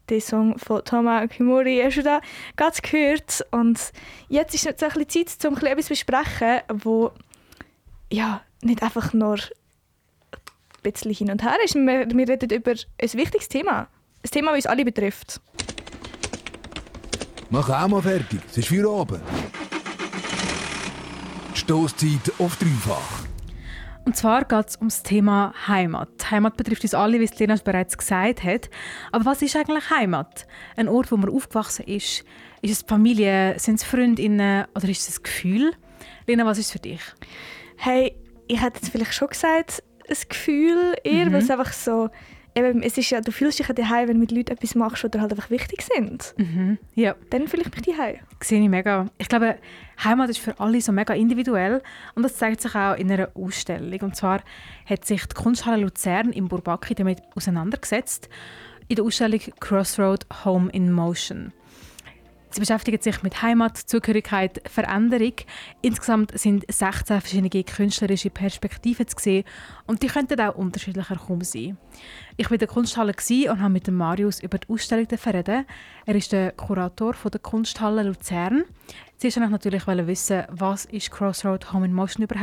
den Song von Toma Kimura. Hast du da ganz gehört? Und jetzt ist es so ein bisschen Zeit, um etwas zu besprechen, wo ja, nicht einfach nur ein bisschen hin und her ist. Wir reden über ein wichtiges Thema. Ein Thema, das uns alle betrifft. Mach auch mal fertig, es ist für oben. Stosszeit auf dreifach. Und zwar geht es um das Thema Heimat. Heimat betrifft uns alle, wie es Lena bereits gesagt hat. Aber was ist eigentlich Heimat? Ein Ort, wo man aufgewachsen ist? Ist es die Familie? Sind es Freundinnen? Oder ist es ein Gefühl? Lena, was ist es für dich? Hey, ich hätte jetzt vielleicht schon gesagt, ein Gefühl eher, weil es einfach so... Eben, es ist ja, du fühlst dich ja daheim, wenn du mit Leuten etwas machst, die dir halt einfach wichtig sind. Ja. Dann fühle ich mich daheim. Sehe ich mega. Ich glaube, Heimat ist für alle so mega individuell und das zeigt sich auch in einer Ausstellung. Und zwar hat sich die Kunsthalle Luzern im Bourbaki damit auseinandergesetzt in der Ausstellung Crossroad Home in Motion. Sie beschäftigt sich mit Heimat, Zugehörigkeit, Veränderung. Insgesamt sind 16 verschiedene künstlerische Perspektiven zu sehen und die könnten auch unterschiedlicher kaum sein. Ich war in der Kunsthalle und habe mit Marius über die Ausstellung reden. Er ist der Kurator der Kunsthalle Luzern. Sie wollte natürlich wissen, was ist Crossroad Home in Motion überhaupt?